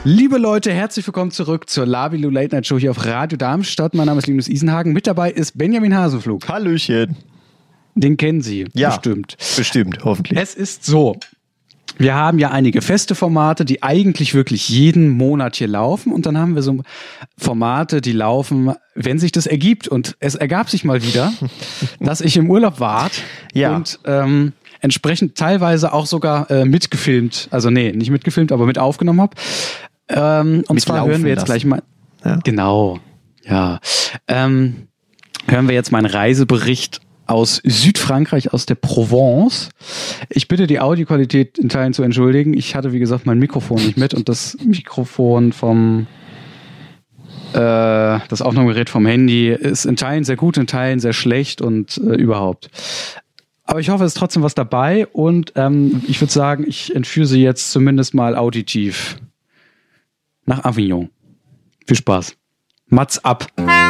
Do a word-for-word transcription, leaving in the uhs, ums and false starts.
Liebe Leute, herzlich willkommen zurück zur Labilu Late Night Show hier auf Radio Darmstadt. Mein Name ist Linus Isenhagen. Mit dabei ist Benjamin Hasenflug. Hallöchen. Den kennen Sie ja, bestimmt. Bestimmt, hoffentlich. Es ist so, wir haben ja einige feste Formate, die eigentlich wirklich jeden Monat hier laufen. Und dann haben wir so Formate, die laufen, wenn sich das ergibt. Und es ergab sich mal wieder, dass ich im Urlaub war ja. und ähm, entsprechend teilweise auch sogar äh, mitgefilmt, also nee, nicht mitgefilmt, aber mit aufgenommen habe. Ähm, und mit zwar hören wir jetzt lassen. gleich mal, ja. genau, ja, ähm, hören wir jetzt meinen Reisebericht aus Südfrankreich, aus der Provence. Ich bitte die Audioqualität in Teilen zu entschuldigen. Ich hatte, wie gesagt, mein Mikrofon nicht mit und das Mikrofon vom, äh, das Aufnahmegerät vom Handy ist in Teilen sehr gut, in Teilen sehr schlecht und äh, überhaupt. Aber ich hoffe, es ist trotzdem was dabei und ähm, ich würde sagen, ich entführe Sie jetzt zumindest mal auditiv nach Avignon. Viel Spaß. Mats ab.